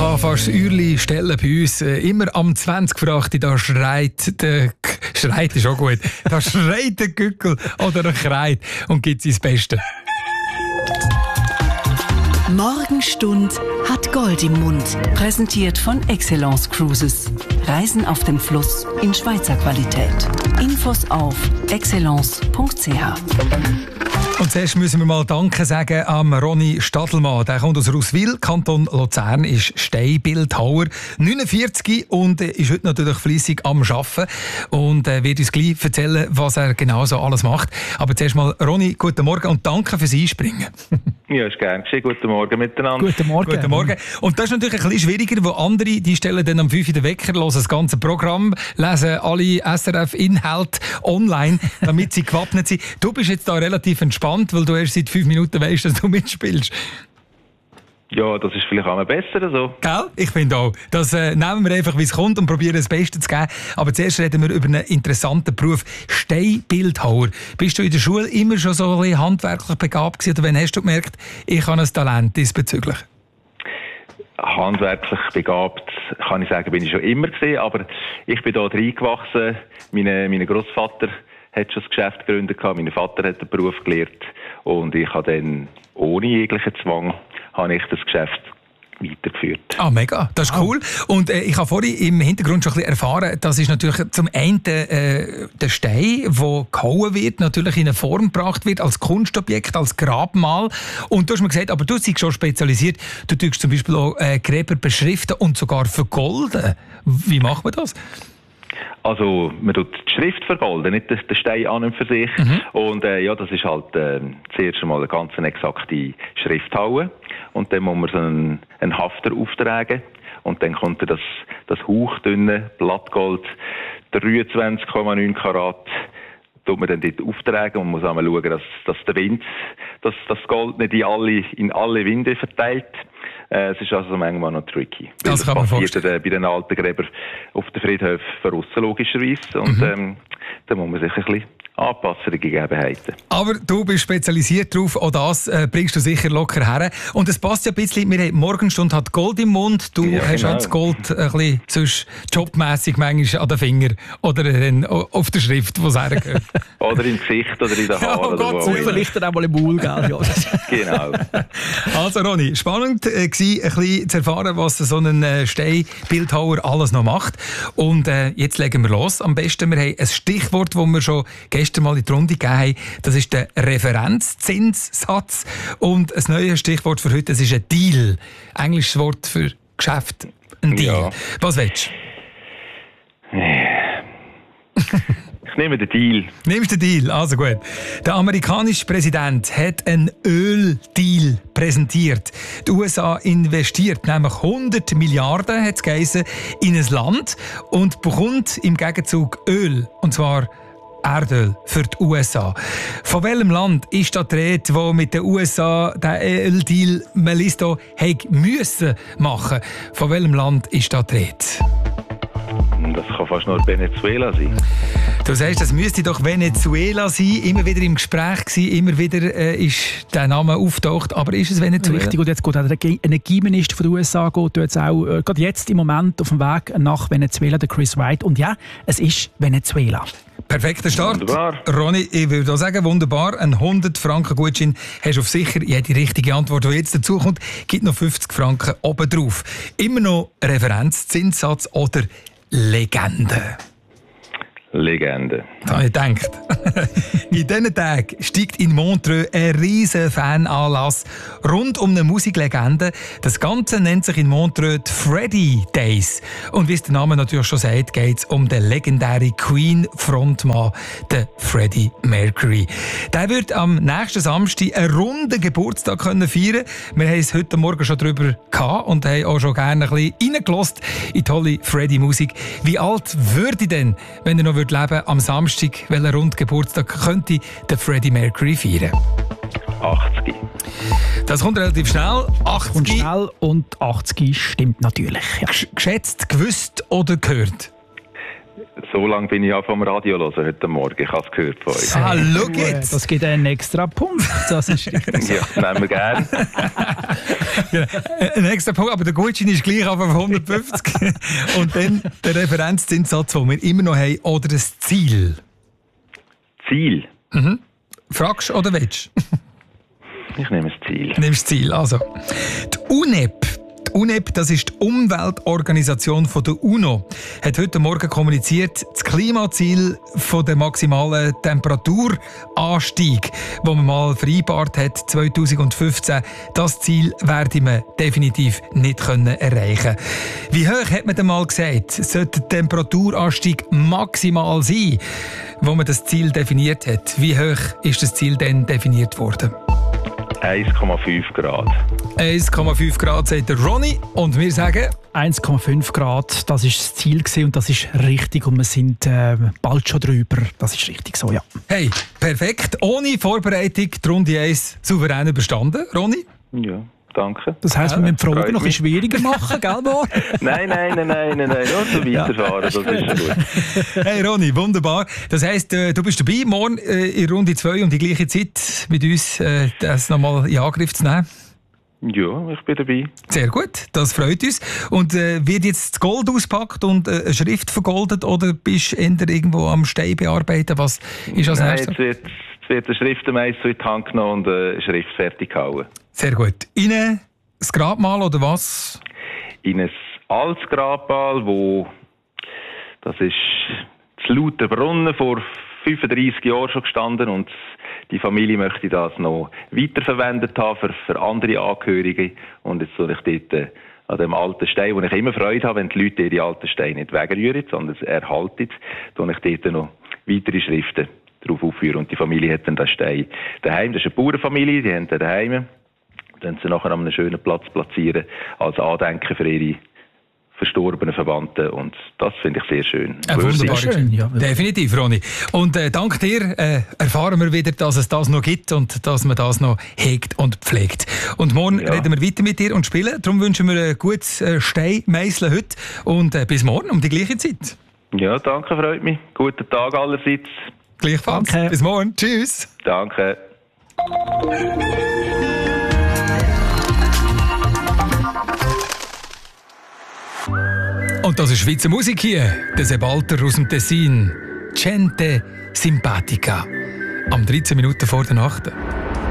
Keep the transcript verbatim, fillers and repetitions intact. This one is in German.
kann fast das Uhrli stellen bei uns. Immer am zwanzig vor acht, da schreit der... Schreit ist auch gut. Da schreit der Gückel oder er kreit und gibt sein Bestes. Morgenstund hat Gold im Mund. Präsentiert von Excellence Cruises. Reisen auf dem Fluss in Schweizer Qualität. Infos auf excellence punkt c h. Und zuerst müssen wir mal Danke sagen am Ronny Stadelmann. Der kommt aus Ruswil, Kanton Luzern, ist Steinbildhauer, neunundvierzig und ist heute natürlich fleissig am Arbeiten und äh, wird uns gleich erzählen, was er genau so alles macht. Aber zuerst mal, Ronny, guten Morgen und danke fürs Einspringen. Ja, ist gern geschehen. Guten Morgen miteinander. Guten Morgen. Guten Morgen. Und das ist natürlich ein bisschen schwieriger, wo andere, die stellen dann am fünf Uhr den Wecker, hören das ganze Programm, lesen alle S R F-Inhalte online, damit sie gewappnet sind. Du bist jetzt da relativ entspannt, weil du erst seit fünf Minuten weißt, dass du mitspielst. Ja, das ist vielleicht auch mal besser so. Gell? Ich finde auch. Das äh, nehmen wir einfach, wie es kommt und probieren das Beste zu geben. Aber zuerst reden wir über einen interessanten Beruf. Steinbildhauer. Bist du in der Schule immer schon so ein bisschen handwerklich begabt gewesen? Oder wann hast du gemerkt, ich habe ein Talent diesbezüglich? Handwerklich begabt, kann ich sagen, bin ich schon immer gewesen. Aber ich bin da reingewachsen. Meine, mein Grossvater hat schon das Geschäft gegründet, mein Vater hat den Beruf gelernt und ich habe dann ohne jeglichen Zwang habe ich das Geschäft weitergeführt. Ah, mega, das ist cool. Und äh, ich habe vorhin im Hintergrund schon ein bisschen erfahren, das ist natürlich zum einen äh, der Stein, der gehauen wird, natürlich in eine Form gebracht wird, als Kunstobjekt, als Grabmal. Und du hast mir gesagt, aber du bist schon spezialisiert, du tust zum Beispiel auch äh, Gräber beschriften und sogar vergolden. Wie macht man das? Also, man tut die Schrift vergolden, nicht den Stein an und für sich. Mhm. Und äh, ja, das ist halt äh, zuerst einmal eine ganz exakte Schrift hauen. Und dann muss man so einen, einen Hafter auftragen. Und dann kommt das, das hauchdünne Blattgold, dreiundzwanzig Komma neun Karat, tut man dann dort auftragen und muss einmal schauen, dass, dass der Wind, dass das Gold nicht in alle, in alle Winde verteilt. Äh, es ist also manchmal noch tricky. Das, das kann man passiert äh, bei den alten Gräbern auf den Friedhöfen verrissen, logischerweise. Und mhm. ähm, da muss man sich ein bisschen anpassen, die Gegebenheiten. Aber du bist spezialisiert darauf, auch das äh, bringst du sicher locker her. Und es passt ja ein bisschen, wir haben Morgenstunde hat Gold im Mund, du ja, hast genau. das Gold ein bisschen sonst jobmässig manchmal an den Finger oder dann auf der Schrift, wo es hergehört. Oder im Gesicht oder in den Haaren. Ja, oh Gott, so vielleicht dann auch mal im Maul, gell? Ja. Genau. Also Ronny, spannend äh, war, ein bisschen zu erfahren, was so ein äh, Steinbildhauer alles noch macht. Und äh, jetzt legen wir los. Am besten, wir haben ein Stichwort, das wir schon gestern mal in die Runde gegeben haben. Das ist der Referenzzinssatz. Und ein neues Stichwort für heute, das ist ein Deal. Englisches Wort für Geschäft, ein Deal. Ja. Was willst du? Ich nehme den Deal. Nimmst den Deal? Also gut. Der amerikanische Präsident hat einen Öldeal präsentiert. Die U S A investiert nämlich hundert Milliarden, hat es geheißen, in ein Land und bekommt im Gegenzug Öl. Und zwar Erdöl für die U S A. Von welchem Land ist da die Rede, wo mit den U S A den Öldeal Melisto müssen machen? Von welchem Land ist da die Rede? Das kann fast nur Venezuela sein. Du sagst, das müsste doch Venezuela sein. Immer wieder im Gespräch gewesen, immer wieder äh, ist der Name auftaucht. Aber ist es Venezuela? Richtig, und jetzt geht auch der Energieminister von den U S A geht jetzt auch äh, gerade jetzt im Moment auf dem Weg nach Venezuela, der Chris Wright. Und ja, es ist Venezuela. Perfekter Start. Wunderbar. Ronny, ich würde auch sagen, wunderbar. Ein hundert Franken Gutschein hast du auf sicher. Jede richtige Antwort, die jetzt dazu kommt, gibt noch fünfzig Franken obendrauf. Immer noch Referenzzinssatz oder Legende? Legende. Da habe ich gedacht. In diesen Tagen steigt in Montreux ein riesen Fananlass rund um eine Musiklegende. Das Ganze nennt sich in Montreux die Freddie Days. Und wie es der Name natürlich schon sagt, geht es um den legendären Queen-Frontmann, den Freddie Mercury. Der wird am nächsten Samstag einen runden Geburtstag können feiern. Wir haben es heute Morgen schon darüber gehabt und haben auch schon gerne ein bisschen reingelassen in die tolle Freddie-Musik. Wie alt würde ich denn, wenn er noch leben würde, am Samstag, welchen runden Geburtstag könnte der Freddie Mercury feiern? achtzig. Das kommt relativ schnell. achtzig. Und schnell und achtzig stimmt natürlich. Ja. Geschätzt, gewusst oder gehört? So lange bin ich ja vom Radio hören heute Morgen. Ich habe es gehört von euch. Ah, schau jetzt. Das gibt einen extra Punkt. Das ist richtig. Ja, nehmen wir gerne. Ja, ein extra Punkt, aber der Gutschein ist gleich auf hundertfünfzig. Und dann der Referenzzinssatz, den wir immer noch haben, oder das Ziel. Ziel? Mhm. Fragst du oder willst du? Ich nehme das Ziel. Nimmst das Ziel. Also, die U N E P. Die U N E P, das ist die Umweltorganisation von der UNO, hat heute Morgen kommuniziert, das Klimaziel von der maximalen Temperaturanstieg, das man mal vereinbart hat, zweitausendfünfzehn, das Ziel werde man definitiv nicht können erreichen. Wie hoch hat man denn mal gesagt, sollte der Temperaturanstieg maximal sein, wo man das Ziel definiert hat? Wie hoch ist das Ziel denn definiert worden? eins Komma fünf Grad. eins Komma fünf Grad, sagt der Ronny. Und wir sagen... eins Komma fünf Grad, das war das Ziel gewesen und das ist richtig und wir sind äh, bald schon drüber. Das ist richtig so, ja. Hey, perfekt. Ohne Vorbereitung die Runde eins souverän überstanden, Ronny? Ja, danke. Das heisst, wir müssen die Fragen noch ein bisschen mich. schwieriger machen, gell, Mor? Nein, nein, nein, nein, nein, nein. Nur so weiterfahren, das ist gut. Hey Ronny, wunderbar. Das heisst, äh, du bist dabei, morgen äh, in Runde zwei um die gleiche Zeit mit uns äh, das nochmal in Angriff zu nehmen. Ja, ich bin dabei. Sehr gut, das freut uns. Und äh, wird jetzt das Gold auspackt und äh, eine Schrift vergoldet oder bist du eher irgendwo am Stein bearbeiten? Was ist als Nein, nächstes? jetzt wird, jetzt wird eine Schriftenmeister in die Hand genommen und eine Schrift fertig gehauen. Sehr gut. Ihnen das Grabmal oder was? In ein altes Grabmal, wo das ist das Lauterbrunnen vor fünfunddreissig Jahren schon gestanden und die Familie möchte das noch weiterverwendet haben für, für andere Angehörige. Und jetzt soll ich dort äh, an dem alten Stein, wo ich immer Freude habe, wenn die Leute ihre alten Steine nicht wegrühren, sondern erhalten, tue ich dort noch weitere Schriften drauf aufführen. Und die Familie hat dann den Stein daheim. Das ist eine Bauernfamilie, die haben den daheim. Dann sie nachher an einem schönen Platz platzieren, als Andenken für ihre verstorbenen Verwandten. Und das finde ich sehr schön. Äh, wunderbar. Schön, ja. Definitiv, Ronny. Und äh, dank dir äh, erfahren wir wieder, dass es das noch gibt und dass man das noch hegt und pflegt. Und morgen Ja. reden wir weiter mit dir und spielen. Darum wünschen wir ein gutes äh, Steinmeisseln heute und äh, bis morgen um die gleiche Zeit. Ja, danke, freut mich. Guten Tag allerseits. Gleichfalls. Danke. Bis morgen. Tschüss. Danke. Und das ist Schweizer Musik hier. Der Sebalter aus dem Tessin. Gente Simpatica. Am dreizehn Minuten vor der Nacht.